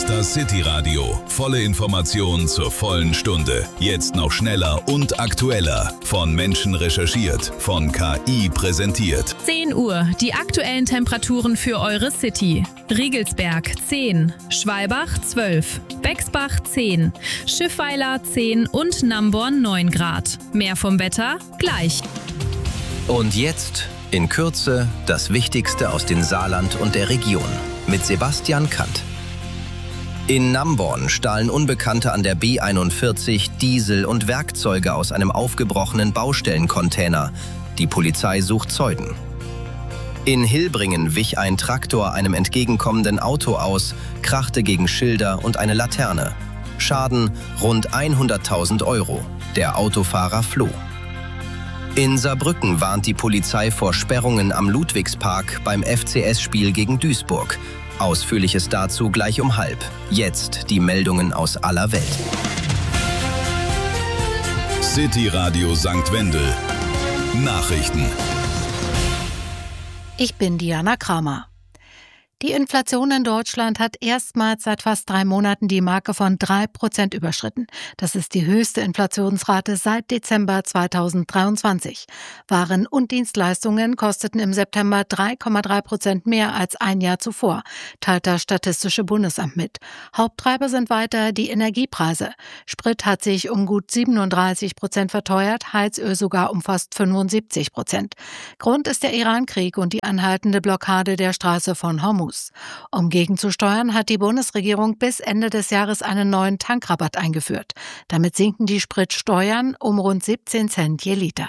ist das City Radio. Volle Informationen zur vollen Stunde. Jetzt noch schneller und aktueller. Von Menschen recherchiert, von KI präsentiert. 10 Uhr, die aktuellen Temperaturen für eure City. Riegelsberg 10, Schwalbach 12, Bexbach 10, Schiffweiler 10 und Namborn 9 Grad. Mehr vom Wetter gleich. Und jetzt in Kürze das Wichtigste aus dem Saarland und der Region mit Sebastian Kant. In Namborn stahlen Unbekannte an der B41 Diesel und Werkzeuge aus einem aufgebrochenen Baustellencontainer. Die Polizei sucht Zeugen. In Hilbringen wich ein Traktor einem entgegenkommenden Auto aus, krachte gegen Schilder und eine Laterne. Schaden rund 100.000 Euro. Der Autofahrer floh. In Saarbrücken warnt die Polizei vor Sperrungen am Ludwigspark beim FCS-Spiel gegen Duisburg. Ausführliches dazu gleich um 12:30. Jetzt die Meldungen aus aller Welt. City Radio St. Wendel. Nachrichten. Ich bin Diana Kramer. Die Inflation in Deutschland hat erstmals seit fast 3 Monaten die Marke von 3% überschritten. Das ist die höchste Inflationsrate seit Dezember 2023. Waren und Dienstleistungen kosteten im September 3,3% mehr als ein Jahr zuvor, teilt das Statistische Bundesamt mit. Haupttreiber sind weiter die Energiepreise. Sprit hat sich um gut 37% verteuert, Heizöl sogar um fast 75%. Grund ist der Iran-Krieg und die anhaltende Blockade der Straße von Hormuz. Um gegenzusteuern, hat die Bundesregierung bis Ende des Jahres einen neuen Tankrabatt eingeführt. Damit sinken die Spritsteuern um rund 17 Cent je Liter.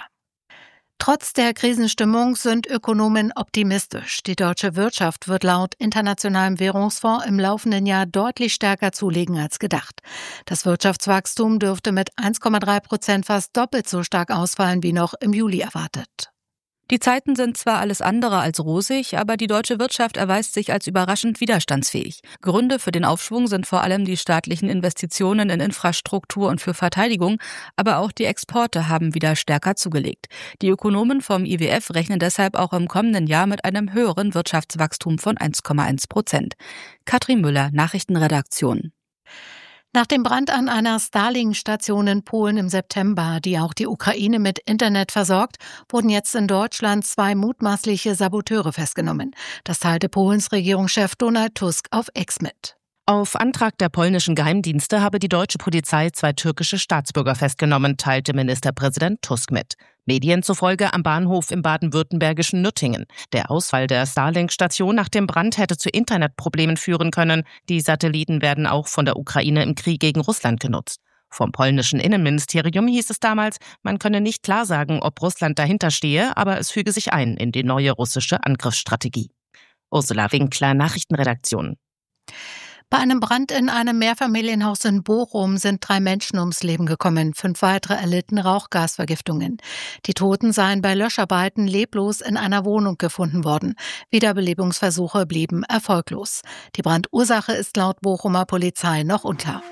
Trotz der Krisenstimmung sind Ökonomen optimistisch. Die deutsche Wirtschaft wird laut Internationalem Währungsfonds im laufenden Jahr deutlich stärker zulegen als gedacht. Das Wirtschaftswachstum dürfte mit 1,3% fast doppelt so stark ausfallen wie noch im Juli erwartet. Die Zeiten sind zwar alles andere als rosig, aber die deutsche Wirtschaft erweist sich als überraschend widerstandsfähig. Gründe für den Aufschwung sind vor allem die staatlichen Investitionen in Infrastruktur und für Verteidigung, aber auch die Exporte haben wieder stärker zugelegt. Die Ökonomen vom IWF rechnen deshalb auch im kommenden Jahr mit einem höheren Wirtschaftswachstum von 1,1%. Katrin Müller, Nachrichtenredaktion. Nach dem Brand an einer Starlink-Station in Polen im September, die auch die Ukraine mit Internet versorgt, wurden jetzt in Deutschland 2 mutmaßliche Saboteure festgenommen. Das teilte Polens Regierungschef Donald Tusk auf X mit. Auf Antrag der polnischen Geheimdienste habe die deutsche Polizei 2 türkische Staatsbürger festgenommen, teilte Ministerpräsident Tusk mit. Medien zufolge am Bahnhof im baden-württembergischen Nürtingen. Der Ausfall der Starlink-Station nach dem Brand hätte zu Internetproblemen führen können. Die Satelliten werden auch von der Ukraine im Krieg gegen Russland genutzt. Vom polnischen Innenministerium hieß es damals, man könne nicht klar sagen, ob Russland dahinter stehe, aber es füge sich ein in die neue russische Angriffsstrategie. Ursula Winkler, Nachrichtenredaktion. Bei einem Brand in einem Mehrfamilienhaus in Bochum sind 3 Menschen ums Leben gekommen. 5 weitere erlitten Rauchgasvergiftungen. Die Toten seien bei Löscharbeiten leblos in einer Wohnung gefunden worden. Wiederbelebungsversuche blieben erfolglos. Die Brandursache ist laut Bochumer Polizei noch unklar.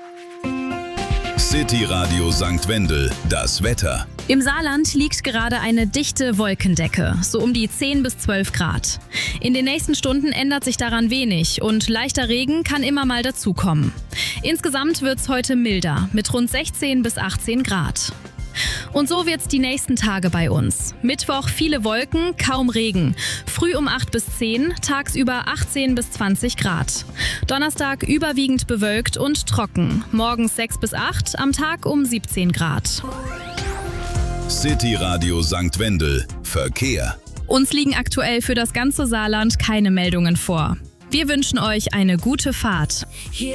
City Radio St. Wendel. Das Wetter. Im Saarland liegt gerade eine dichte Wolkendecke, so um die 10 bis 12 Grad. In den nächsten Stunden ändert sich daran wenig und leichter Regen kann immer mal dazukommen. Insgesamt wird's heute milder, mit rund 16 bis 18 Grad. Und so wird's die nächsten Tage bei uns. Mittwoch viele Wolken, kaum Regen. Früh um 8 bis 10, tagsüber 18 bis 20 Grad. Donnerstag überwiegend bewölkt und trocken. Morgens 6 bis 8, am Tag um 17 Grad. City Radio St. Wendel. Verkehr. Uns liegen aktuell für das ganze Saarland keine Meldungen vor. Wir wünschen euch eine gute Fahrt.